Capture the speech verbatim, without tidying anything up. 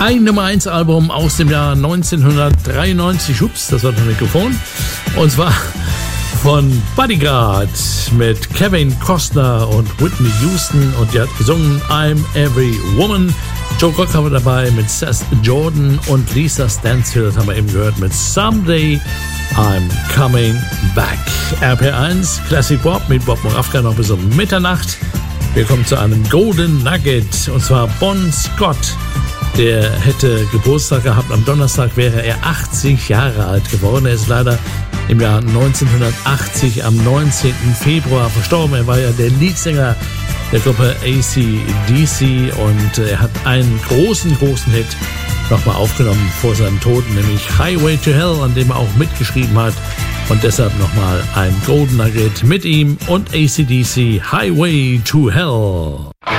Ein Nummer eins Album aus dem Jahr neunzehnhundertdreiundneunzig. Ups, das war das Mikrofon. Und zwar von Bodyguard mit Kevin Costner und Whitney Houston. Und die hat gesungen I'm Every Woman. Joe Cocker war dabei mit Seth Jordan und Lisa Stansfield haben wir eben gehört mit Someday I'm Coming Back. R P eins Classic Bob mit Bob Moravka noch bis um Mitternacht. Wir kommen zu einem Golden Nugget und zwar Bon Scott. Der hätte Geburtstag gehabt. Am Donnerstag wäre er achtzig Jahre alt geworden. Er ist leider im Jahr neunzehnhundertachtzig am neunzehnten Februar verstorben. Er war ja der Leadsänger der Gruppe A C D C und er hat einen großen, großen Hit nochmal aufgenommen vor seinem Tod, nämlich Highway to Hell, an dem er auch mitgeschrieben hat. Und deshalb nochmal ein Golden Nugget mit ihm und A C D C, Highway to Hell.